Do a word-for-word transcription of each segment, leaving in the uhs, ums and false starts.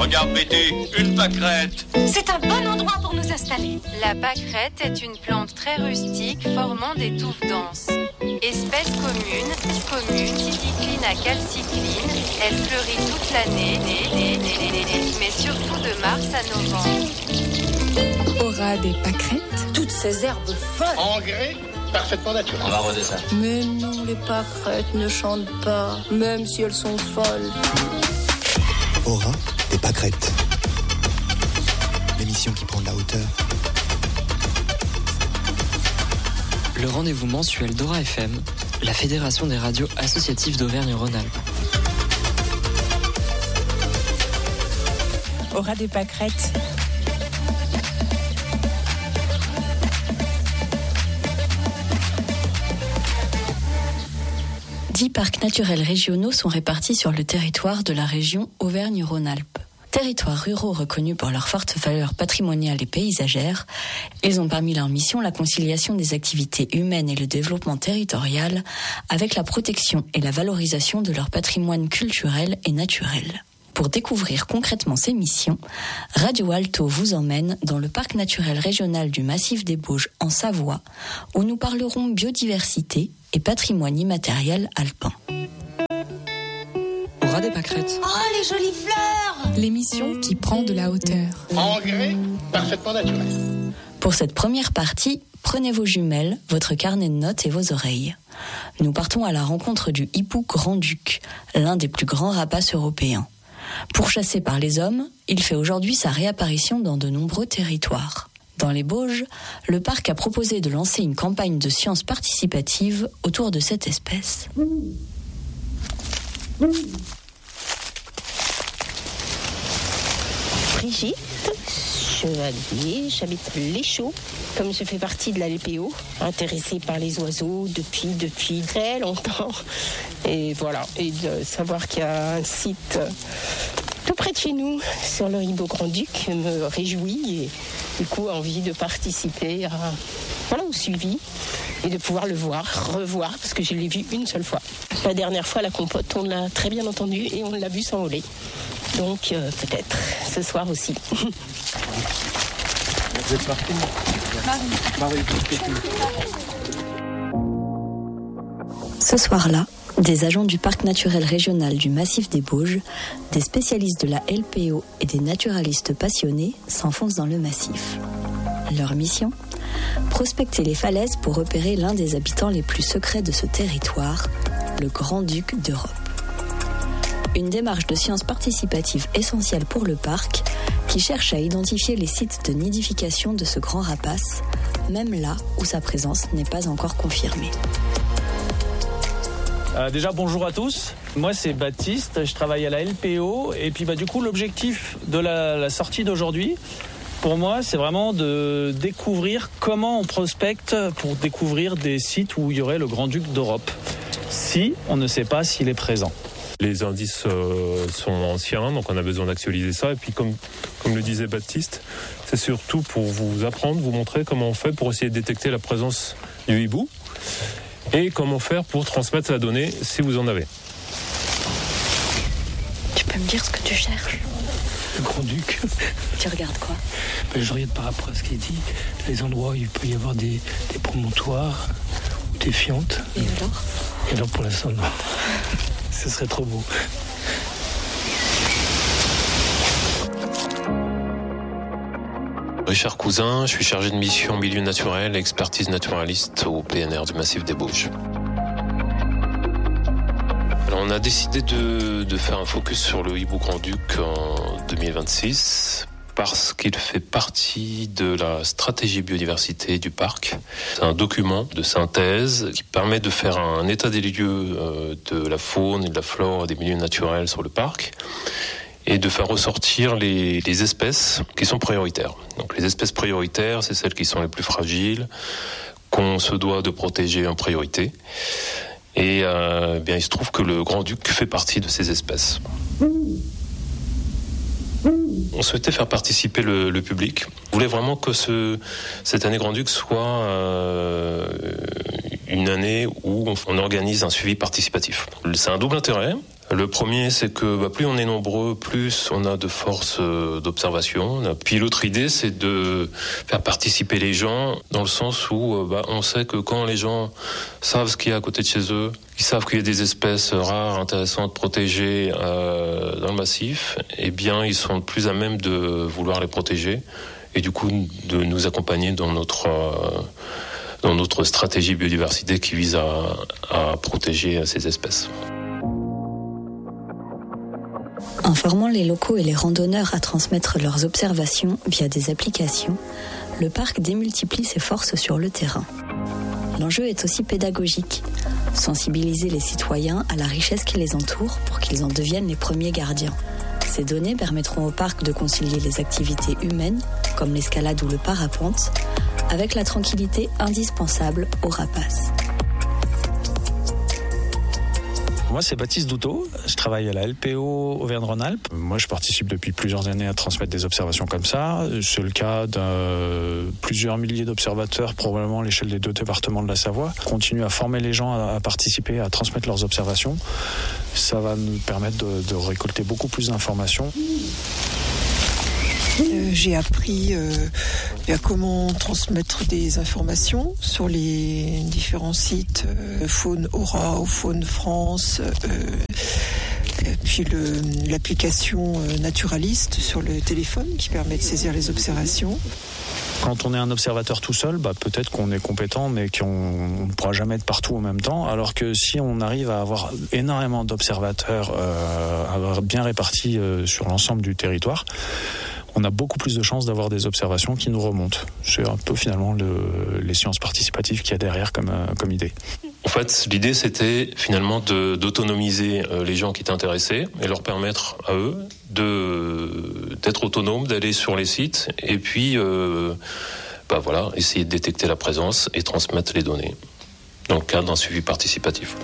Regarde Betty, une pâquerette. C'est un bon endroit pour nous installer. La pâquerette est une plante très rustique formant des touffes denses. Espèce commune, commune, cycline à calcicline, elle fleurit toute l'année, mais surtout de mars à novembre. Aura des pâquerettes, Toutes ces herbes folles. Engrais parfaitement naturel. On va arroser ça. mais non, les pâquerettes ne chantent pas, même si elles sont folles. Aura des pâquerettes. L'émission qui prend de la hauteur. Le rendez-vous mensuel d'Aura F M, la fédération des radios associatives d'Auvergne-Rhône-Alpes. Aura des pâquerettes. Dix parcs naturels régionaux sont répartis sur le territoire de la région Auvergne-Rhône-Alpes. Territoires ruraux reconnus pour leur forte valeur patrimoniale et paysagère, ils ont parmi leurs missions la conciliation des activités humaines et le développement territorial avec la protection et la valorisation de leur patrimoine culturel et naturel. Pour découvrir concrètement ces missions, Radio Alto vous emmène dans le parc naturel régional du Massif des Bauges en Savoie, où nous parlerons biodiversité et patrimoine immatériel alpin. Aura des pâquerettes. Oh, les jolies fleurs. L'émission qui prend de la hauteur. Engrais parfaitement naturel. Pour cette première partie, prenez vos jumelles, votre carnet de notes et vos oreilles. Nous partons à la rencontre du hibou grand-duc, l'un des plus grands rapaces européens. Pourchassé par les hommes, il fait aujourd'hui sa réapparition dans de nombreux territoires. Dans les Bauges, le parc a proposé de lancer une campagne de sciences participatives autour de cette espèce. Brigitte, chevalier, j'habite l'Échaud. Comme je fais partie de la L P O, intéressée par les oiseaux depuis, depuis très longtemps. Et voilà, et de savoir qu'il y a un site tout près de chez nous, sur le Hibou Grand-Duc, me réjouit et du coup envie de participer à, voilà, au suivi et de pouvoir le voir, revoir, parce que je l'ai vu une seule fois. La dernière fois, la compote, on l'a très bien entendu et on l'a vu s'envoler. Donc euh, peut-être ce soir aussi. Vous êtes parti ? Marie. Ce soir-là, des agents du parc naturel régional du Massif des Bauges, des spécialistes de la L P O et des naturalistes passionnés s'enfoncent dans le massif. Leur mission ? Prospecter les falaises pour repérer l'un des habitants les plus secrets de ce territoire, le Grand-Duc d'Europe. Une démarche de sciences participatives essentielle pour le parc, qui cherche à identifier les sites de nidification de ce grand rapace, même là où sa présence n'est pas encore confirmée. Euh, déjà bonjour à tous, moi c'est Baptiste, je travaille à la L P O et puis bah, du coup l'objectif de la, la sortie d'aujourd'hui, pour moi c'est vraiment de découvrir comment on prospecte pour découvrir des sites où il y aurait le Grand-Duc d'Europe, si on ne sait pas s'il est présent. Les indices euh, sont anciens, donc on a besoin d'actualiser ça. Et puis comme, comme le disait Baptiste, c'est surtout pour vous apprendre, vous montrer comment on fait pour essayer de détecter la présence du hibou et comment faire pour transmettre la donnée si vous en avez. Tu peux me dire ce que tu cherches ? Le Grand-Duc. Tu regardes quoi ? Ben, je regarde par rapport à ce qu'il dit, les endroits où il peut y avoir des, des promontoires ou des fientes. Et alors ? Et alors pour l'instant, non. Ce serait trop beau. Richard Cousin, je suis chargé de mission milieu naturel et expertise naturaliste au P N R du Massif des Bauges. Alors on a décidé de, de faire un focus sur le hibou grand-duc en deux mille vingt-six parce qu'il fait partie de la stratégie biodiversité du parc. C'est un document de synthèse qui permet de faire un état des lieux de la faune et de la flore et des milieux naturels sur le parc et de faire ressortir les, les espèces qui sont prioritaires. Donc les espèces prioritaires, c'est celles qui sont les plus fragiles, qu'on se doit de protéger en priorité. Et euh, bien, il se trouve que le grand-duc fait partie de ces espèces. On souhaitait faire participer le, le public. On voulait vraiment que ce, cette année Grand-Duc soit euh, une année où on, on organise un suivi participatif. C'est un double intérêt. Le premier, c'est que bah, plus on est nombreux, plus on a de force euh, d'observation. Puis l'autre idée, c'est de faire participer les gens dans le sens où euh, bah, on sait que quand les gens savent ce qu'il y a à côté de chez eux, ils savent qu'il y a des espèces rares, intéressantes, protégées euh, dans le massif, eh bien, ils sont plus à même de vouloir les protéger et du coup de nous accompagner dans notre euh, dans notre stratégie biodiversité qui vise à, à protéger ces espèces. En formant les locaux et les randonneurs à transmettre leurs observations via des applications, le parc démultiplie ses forces sur le terrain. L'enjeu est aussi pédagogique, sensibiliser les citoyens à la richesse qui les entoure pour qu'ils en deviennent les premiers gardiens. Ces données permettront au parc de concilier les activités humaines, comme l'escalade ou le parapente, avec la tranquillité indispensable aux rapaces. Moi, c'est Baptiste Douteau. Je travaille à la L P O Auvergne-Rhône-Alpes. Moi, je participe depuis plusieurs années à transmettre des observations comme ça. C'est le cas de plusieurs milliers d'observateurs, probablement à l'échelle des deux départements de la Savoie. On continue à former les gens à participer, à transmettre leurs observations. Ça va nous permettre de, de récolter beaucoup plus d'informations. Euh, j'ai appris euh, à comment transmettre des informations sur les différents sites, euh, Faune Aura ou Faune France, euh, et puis le, l'application euh, Naturaliste sur le téléphone qui permet de saisir les observations. Quand on est un observateur tout seul, bah peut-être qu'on est compétent, mais qu'on ne pourra jamais être partout en même temps. Alors que si on arrive à avoir énormément d'observateurs euh, bien répartis euh, sur l'ensemble du territoire, on a beaucoup plus de chances d'avoir des observations qui nous remontent. C'est un peu finalement le, les sciences participatives qu'il y a derrière comme, euh, comme idée. En fait, l'idée, c'était finalement de, d'autonomiser les gens qui étaient intéressés et leur permettre à eux de, d'être autonomes, d'aller sur les sites et puis euh, bah voilà, essayer de détecter la présence et transmettre les données dans le cadre d'un suivi participatif.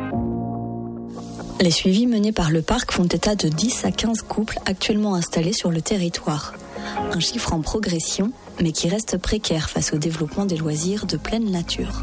Les suivis menés par le parc font état de dix à quinze couples actuellement installés sur le territoire. Un chiffre en progression, mais qui reste précaire face au développement des loisirs de pleine nature.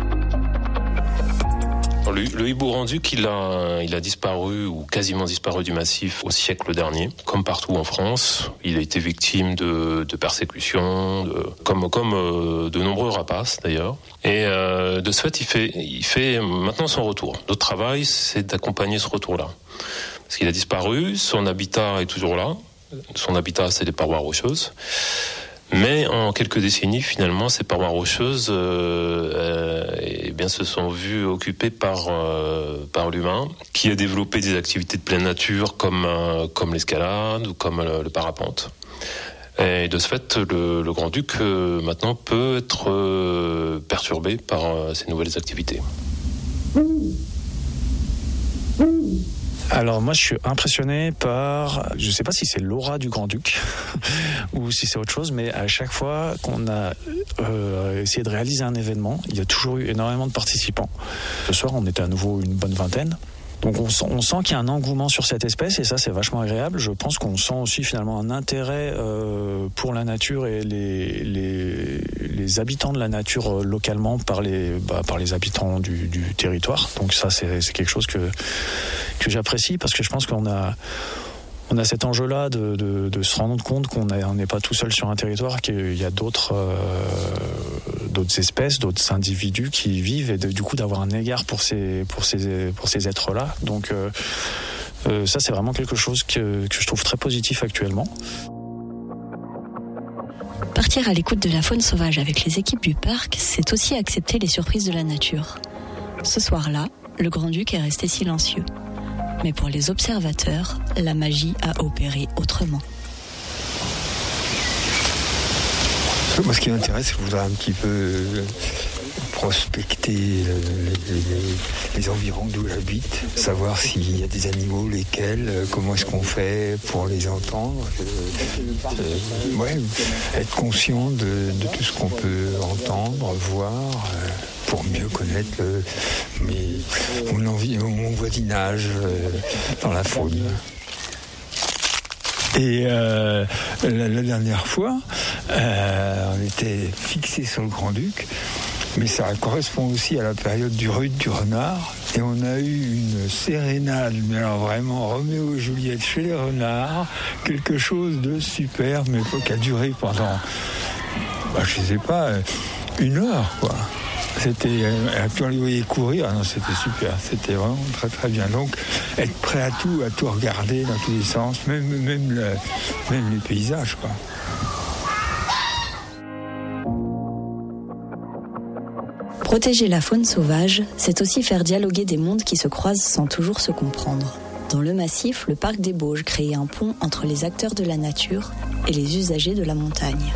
Le, le hibou grand-duc, il a, il a disparu ou quasiment disparu du massif au siècle dernier, comme partout en France. Il a été victime de, de persécutions, de, comme, comme euh, de nombreux rapaces d'ailleurs. Et euh, de ce fait, il fait, il fait maintenant son retour. Notre travail, c'est d'accompagner ce retour-là. Parce qu'il a disparu, son habitat est toujours là. Son habitat, c'est les parois rocheuses. Mais en quelques décennies, finalement, ces parois rocheuses euh, euh, eh bien, se sont vues occupées par, euh, par l'humain, qui a développé des activités de pleine nature comme, euh, comme l'escalade ou comme le, le parapente. Et de ce fait, le, le Grand-Duc, euh, maintenant, peut être euh, perturbé par euh, ces nouvelles activités. Alors moi je suis impressionné par, je ne sais pas si c'est l'aura du Grand-Duc ou si c'est autre chose, mais à chaque fois qu'on a euh, essayé de réaliser un événement, il y a toujours eu énormément de participants. Ce soir on était à nouveau une bonne vingtaine. Donc on sent, on sent qu'il y a un engouement sur cette espèce et ça c'est vachement agréable. Je pense qu'on sent aussi finalement un intérêt euh, pour la nature et les, les, les habitants de la nature euh, localement par les, bah, par les habitants du, du territoire. Donc ça c'est, c'est quelque chose que, que j'apprécie parce que je pense qu'on a... On a cet enjeu-là de, de, de se rendre compte qu'on n'est pas tout seul sur un territoire, qu'il y a d'autres, euh, d'autres espèces, d'autres individus qui y vivent et de, du coup d'avoir un égard pour ces, pour ces, pour ces êtres-là. Donc euh, euh, ça c'est vraiment quelque chose que, que je trouve très positif actuellement. Partir à l'écoute de la faune sauvage avec les équipes du parc, c'est aussi accepter les surprises de la nature. Ce soir-là, le Grand-Duc est resté silencieux. Mais pour les observateurs, la magie a opéré autrement. Moi, ce qui m'intéresse, c'est que je voudrais un petit peu prospecter les, les, les environs d'où j'habite, savoir s'il y a des animaux, lesquels, comment est-ce qu'on fait pour les entendre. Euh, euh, ouais, être conscient de, de tout ce qu'on peut entendre, voir. Euh, pour mieux connaître le, mes, mon, envie, mon voisinage euh, dans la faune. Et euh, la, la dernière fois, euh, on était fixé sur le Grand-Duc mais ça correspond aussi à la période du rut du renard. Et on a eu une sérénade, mais alors vraiment Roméo et Juliette chez les renards, quelque chose de super, mais qui a duré pendant, bah, je sais pas, une heure, quoi. C'était, quand on les voyait courir, non, c'était super, c'était vraiment très très bien. Donc, être prêt à tout, à tout regarder dans tous les sens, même, même, le, même les paysages, quoi. Protéger la faune sauvage, c'est aussi faire dialoguer des mondes qui se croisent sans toujours se comprendre. Dans le massif, le parc des Bauges crée un pont entre les acteurs de la nature et les usagers de la montagne.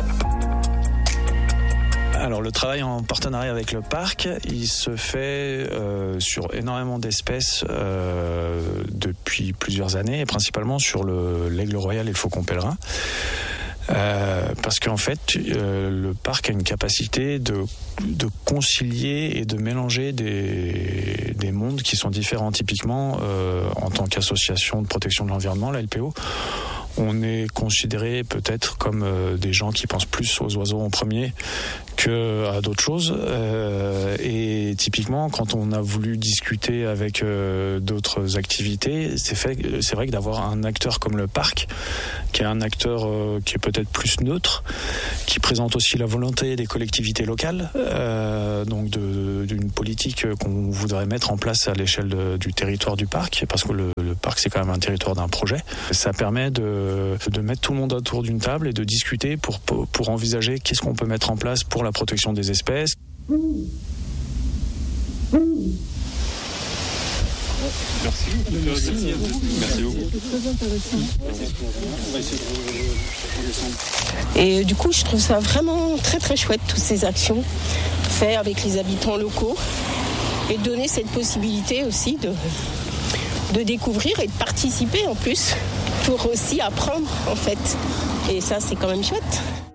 Alors le travail en partenariat avec le parc, il se fait euh, sur énormément d'espèces euh, depuis plusieurs années, et principalement sur le, l'aigle royal et le faucon pèlerin. Euh, parce qu'en fait, euh, le parc a une capacité de, de concilier et de mélanger des, des mondes qui sont différents. Typiquement, euh, en tant qu'association de protection de l'environnement, la L P O, on est considéré peut-être comme euh, des gens qui pensent plus aux oiseaux en premier qu'à d'autres choses. Euh, et typiquement, quand on a voulu discuter avec euh, d'autres activités, c'est, fait, c'est vrai que d'avoir un acteur comme le parc, qui est un acteur euh, qui est peut-être plus neutre, qui présente aussi la volonté des collectivités locales, euh, donc de, d'une politique qu'on voudrait mettre en place à l'échelle de, du territoire du parc, parce que le, le parc c'est quand même un territoire d'un projet. Ça permet de, de mettre tout le monde autour d'une table et de discuter pour, pour, pour envisager qu'est-ce qu'on peut mettre en place pour la protection des espèces. Merci. Merci. Merci beaucoup. Et du coup, je trouve ça vraiment très très chouette, toutes ces actions faites avec les habitants locaux, et donner cette possibilité aussi de, de découvrir et de participer en plus, pour aussi apprendre en fait. Et ça, c'est quand même chouette.